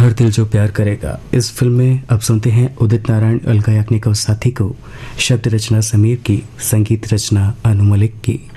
हर दिल जो प्यार करेगा। इस फिल्म में अब सुनते हैं उदित नारायण, अलका याग्निक और साथी को। शब्द रचना समीर की, संगीत रचना अनु मलिक की।